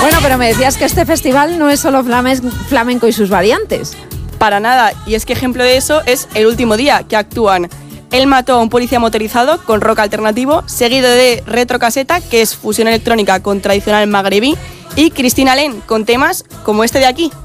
Bueno, pero me decías que este festival no es solo flamenco y sus variantes. Para nada, y es que ejemplo de eso es El último día, que actúan Él mató a un policía motorizado con rock alternativo, seguido de Retrocaseta, que es fusión electrónica con tradicional magrebí, y Cristina Len con temas como este de aquí.